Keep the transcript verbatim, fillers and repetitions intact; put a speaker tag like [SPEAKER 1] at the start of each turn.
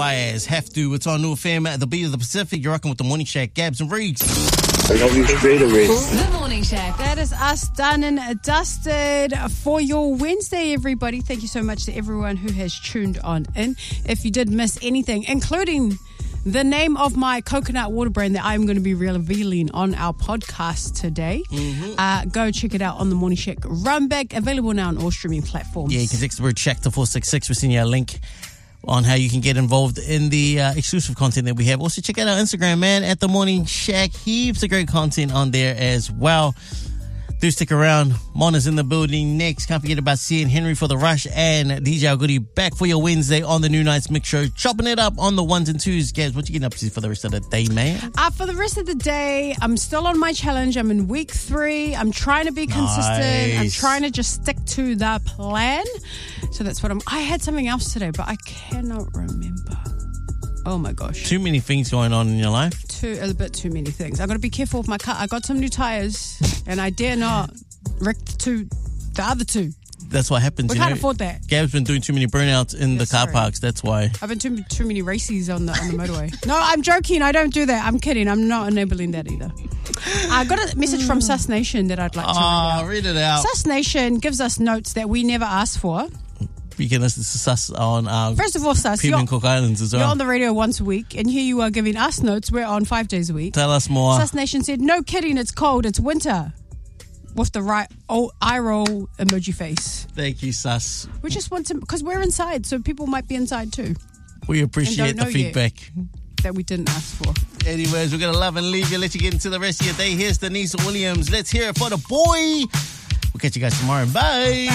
[SPEAKER 1] Baez, Have To. It's on New F M at the Beat of the Pacific. You're rocking with the Morning Shack, Gabs and Reeks.
[SPEAKER 2] I love you straight away.
[SPEAKER 3] The Morning Shack.
[SPEAKER 4] That is us done and dusted for your Wednesday, everybody. Thank you so much to everyone who has tuned on in. If you did miss anything, including the name of my coconut water brand that I'm going to be revealing on our podcast today, mm-hmm. uh, go check it out on the Morning Shack Run Back. Available now on all streaming platforms.
[SPEAKER 1] Yeah, you can text the word Shack to four six six. We're sending you a link on how you can get involved in the uh, exclusive content that we have. Also, check out our Instagram, man, at The Morning Shack. Heaps of great content on there as well. Do stick around. Mon is in the building next. Can't forget about Cian Henry for the Rush and D J Goody back for your Wednesday on the New Nights Mix Show. Chopping it up on the ones and twos. Gabs, what you getting up to for the rest of the day, man?
[SPEAKER 4] Uh, for the rest of the day, I'm still on my challenge. I'm in week three. I'm trying to be consistent.
[SPEAKER 1] Nice.
[SPEAKER 4] I'm trying to just stick to the plan. So that's what I'm... I had something else today, but I cannot remember. Oh my gosh.
[SPEAKER 1] Too many things going on in your life.
[SPEAKER 4] Too A bit too many things. I've got to be careful with my car. I got some new tires and I dare not wreck the two, the other two.
[SPEAKER 1] That's what happens.
[SPEAKER 4] We
[SPEAKER 1] you
[SPEAKER 4] can't
[SPEAKER 1] know?
[SPEAKER 4] afford that.
[SPEAKER 1] Gab's been doing too many burnouts in
[SPEAKER 4] Yeah,
[SPEAKER 1] the car
[SPEAKER 4] sorry.
[SPEAKER 1] parks. That's why.
[SPEAKER 4] I've been too too many races on the on the motorway. No, I'm joking. I don't do that. I'm kidding. I'm not enabling that either. I got a message from Sus Nation that I'd like to read
[SPEAKER 1] Oh,
[SPEAKER 4] out.
[SPEAKER 1] read it out.
[SPEAKER 4] Sus Nation gives us notes that we never asked for.
[SPEAKER 1] You can listen to Sus on uh,
[SPEAKER 4] First of all, Sus, you're,
[SPEAKER 1] Pima and Cook Islands as
[SPEAKER 4] you're
[SPEAKER 1] well.
[SPEAKER 4] on the radio once a week, and here you are giving us notes. We're on five days a week.
[SPEAKER 1] Tell us more.
[SPEAKER 4] Sus Nation said, "No kidding, it's cold. It's winter." With the right oh, eye roll emoji face.
[SPEAKER 1] Thank you, Sus.
[SPEAKER 4] We just want to, because we're inside, so people might be inside too.
[SPEAKER 1] We appreciate
[SPEAKER 4] And
[SPEAKER 1] the
[SPEAKER 4] don't know yet.
[SPEAKER 1] feedback.
[SPEAKER 4] That we didn't ask for.
[SPEAKER 1] Anyways, we're going to love and leave you. Let you get into the rest of your day. Here's Denise Williams. Let's hear it for the boy. We'll catch you guys tomorrow. Bye.